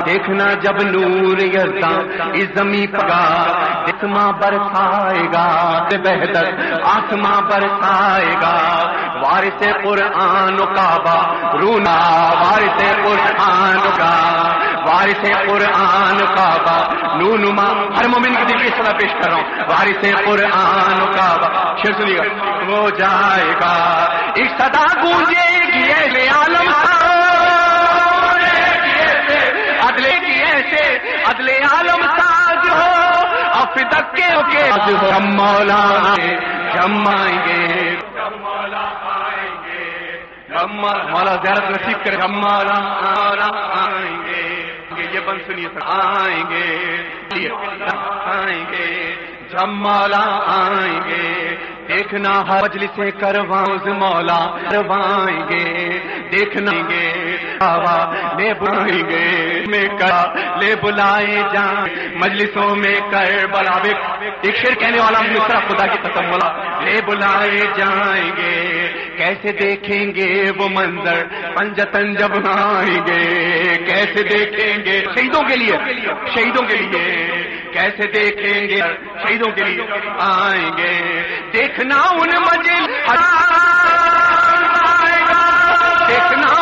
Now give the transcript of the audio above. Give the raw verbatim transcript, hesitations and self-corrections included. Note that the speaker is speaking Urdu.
دیکھنا جب نور یزداں اس زمیں پگا آسماں برسائے گا بہتر آسماں برسائے گا وارث قرآن و کعبہ رونا وارث قرآن کا وارث قرآن کعبہ نونما ہر مومن کے دل کی صدا پیش کر رہا ہوں وارث قرآن کعبہ شیر سنیے گا ہو جائے گا ایک صدا گونجے گی اہل عالم عدلے کی ایسے عدل عالم ساز ہو اب دکے کے ہم مولا ہم آئیں گے مولا آئیں گے مولا زیارت نصیب کرے ہم مولا آئیں گے یہ بند سنیے آئیں گے آئیں گے جب مولا آئیں گے دیکھنا ہر مجلس سے کرواؤں مولا کروائیں گے دیکھنا گے لے بلائیں گے میں کرا لے بلائے جائیں مجلسوں میں کر بلاوے ایک شعر کہنے والا مصرا خدا کی قسم مولا لے بلائے جائیں گے کیسے دیکھیں گے وہ منظر پنجتن جب آئیں گے کیسے دیکھیں گے شہیدوں کے لیے شہیدوں کے لیے کیسے دیکھیں گے شہیدوں کے لیے آئیں گے دیکھنا ان مجلس دیکھنا